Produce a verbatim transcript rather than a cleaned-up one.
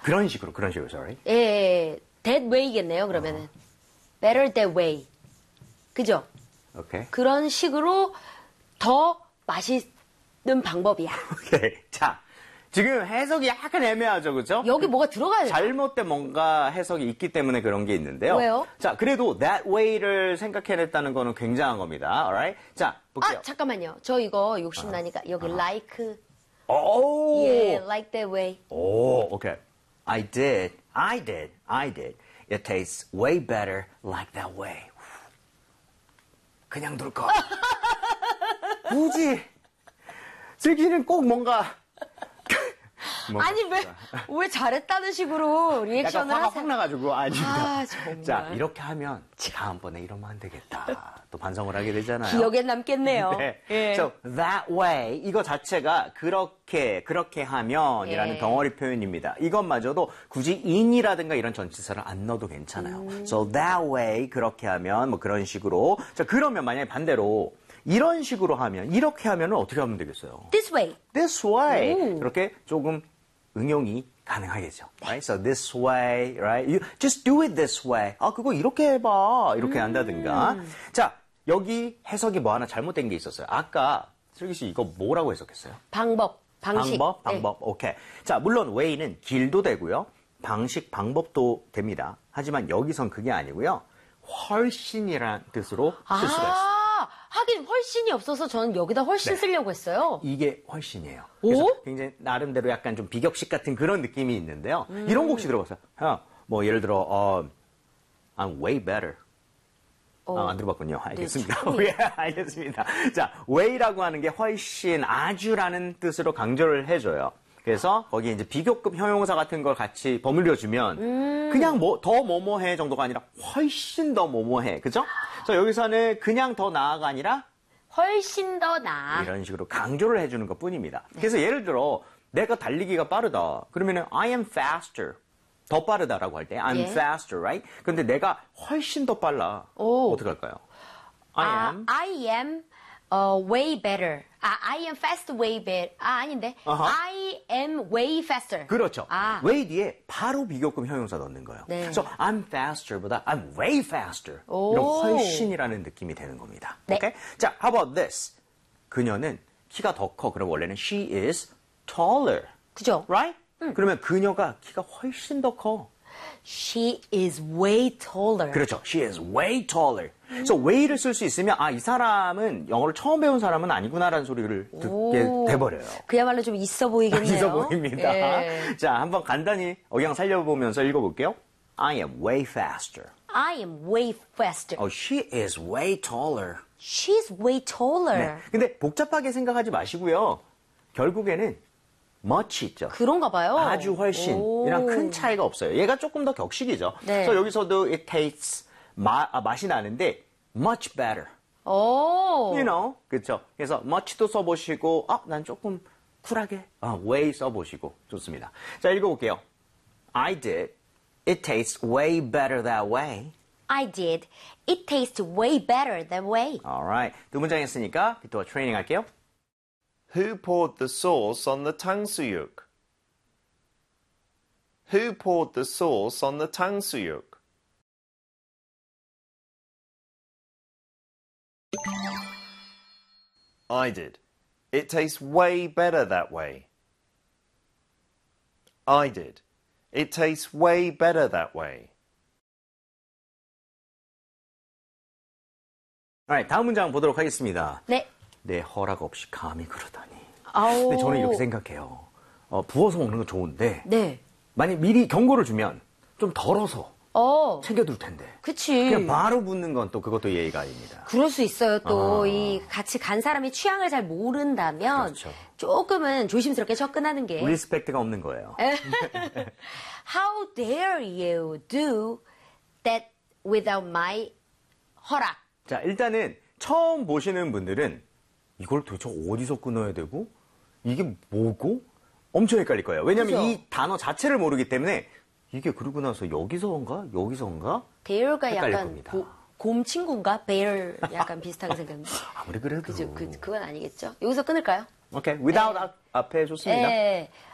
그런 식으로, 그런 식으로, sorry. 예, that way겠네요, 그러면은. 어. better that way. 그죠? 오케이. 그런 식으로 더 맛있는 방법이야. 오케이. 자, 지금 해석이 약간 애매하죠, 그죠? 여기 뭐가 들어가야 돼. 잘못된 뭔가 해석이 있기 때문에 그런 게 있는데요. 왜요? 자, 그래도 that way를 생각해냈다는 거는 굉장한 겁니다. alright? 자, 볼게요. 아, 잠깐만요. 저 이거 욕심나니까 여기 아. like. 오! Yeah, like that way. 오, 오케이. I did, I did, I did. It tastes way better like that way. 그냥 둘 거. 굳이 슬기는 꼭 뭔가 아니 왜, 왜 잘했다는 식으로 리액션을 약간 화가 하세요? 확 나가지고 아닙니다. 아, 정말. 자, 이렇게 하면 다음번에 이러면 안 되겠다. 또 반성을 하게 되잖아요. 기억에 남겠네요. 네. 예. So that way 이거 자체가 그렇게 그렇게 하면이라는 예. 덩어리 표현입니다. 이것마저도 굳이 in이라든가 이런 전치사를 안 넣어도 괜찮아요. 음. So that way 그렇게 하면 뭐 그런 식으로. 자, 그러면 만약에 반대로 이런 식으로 하면 이렇게 하면 어떻게 하면 되겠어요? This way. This way. 오. 이렇게 조금 응용이 가능하겠죠. Right? So this way, right? You just do it this way. 아, 그거 이렇게 해봐. 이렇게 음. 한다든가. 자, 여기 해석이 뭐 하나 잘못된 게 있었어요. 아까 슬기 씨 이거 뭐라고 해석했어요? 방법, 방식. 방법, 방법. 네. 오케이. 자, 물론 way는 길도 되고요. 방식, 방법도 됩니다. 하지만 여기선 그게 아니고요. 훨씬이라는 뜻으로 쓸 수가 있어요. 아, 하긴 훨씬이 없어서 저는 여기다 훨씬 네. 쓰려고 했어요. 이게 훨씬이에요. 오? 그래서 굉장히 나름대로 약간 좀 비격식 같은 그런 느낌이 있는데요. 음. 이런 곡 혹시 들어봤어요? 형, 뭐 예를 들어 어, I'm way better. 어. 아, 안 들어봤군요. 알겠습니다. 처음이에요. 예, 알겠습니다. 자, way라고 하는 게 훨씬, 아주라는 뜻으로 강조를 해줘요. 그래서 거기에 이제 비교급 형용사 같은 걸 같이 버무려주면 음. 그냥 뭐 더 뭐뭐해 정도가 아니라 훨씬 더 뭐뭐해. 그죠? 그래서 여기서는 그냥 더 나아가 아니라 훨씬 더 나아. 이런 식으로 강조를 해주는 것 뿐입니다. 그래서 예를 들어 내가 달리기가 빠르다. 그러면은 I am faster. 더 빠르다라고 할 때 I'm 예. faster, right? 근데 내가 훨씬 더 빨라. 오. 어떻게 할까요? I 아, am. I am uh, way better. 아, I am fast way better. 아, 아닌데. 어허. I am way faster. 그렇죠. 아. way 뒤에 바로 비교급 형용사 넣는 거예요. 네. 그래서 I'm faster보다 I'm way faster. 오. 이런 훨씬이라는 느낌이 되는 겁니다. 네. 오케이? 자, how about this? 그녀는 키가 더 커. 그럼 원래는 she is taller. 그죠? Right? 그러면 그녀가 키가 훨씬 더 커. She is way taller. 그렇죠. She is way taller. 그래서 way를 쓸 수 있으면 아, 이 사람은 영어를 처음 배운 사람은 아니구나라는 소리를 듣게 오. 돼버려요. 그야말로 좀 있어 보이겠네요. 있어 보입니다. 예. 자, 한번 간단히 억양 살려보면서 읽어볼게요. I am way faster. I am way faster. Oh, she is way taller. She's way taller. 네. 근데 복잡하게 생각하지 마시고요. 결국에는 much 있죠. 그런가 봐요. 아주 훨씬이랑 오. 큰 차이가 없어요. 얘가 조금 더 격식이죠. 네. 그래서 여기서도 it tastes 마, 아, 맛이 나는데 much better. 오. You know, 그렇죠. 그래서 much도 써보시고, 아, 난 조금 쿨하게 아, way 써보시고 좋습니다. 자, 읽어볼게요. I did. It tastes way better that way. I did. It tastes way better that way. Alright. 두 문장 했으니까 비토와 트레이닝 할게요. Who poured the sauce on the 탕수육? Who poured the sauce on the 탕수육? I did. It tastes way better that way. I did. It tastes way better that way. Alright, 다음 문장 보도록 하겠습니다. 네. 내 허락 없이 감히 그러다니. 아우. 근데 저는 이렇게 생각해요. 어, 부어서 먹는 건 좋은데 네. 만약 미리 경고를 주면 좀 덜어서 어. 챙겨둘 텐데. 그치. 그냥 바로 붓는 건 또 그것도 예의가 아닙니다. 그럴 수 있어요. 또, 아. 이, 같이 간 사람이 취향을 잘 모른다면, 그렇죠. 조금은 조심스럽게 접근하는 게. 리스펙트가 없는 거예요. How dare you do that without my 허락? 자, 일단은 처음 보시는 분들은 이걸 도대체 어디서 끊어야 되고 이게 뭐고? 엄청 헷갈릴 거예요. 왜냐하면 그죠? 이 단어 자체를 모르기 때문에 이게 그러고 나서 여기서인가? 여기서인가? bear가 헷갈릴 약간 겁니다. 고, 곰 친구인가? bear 약간 비슷하게 생겼는데. 아무리 그래도. 그죠? 그, 그건 아니겠죠? 여기서 끊을까요? 오케이. without 앞, 앞에 좋습니다. 예.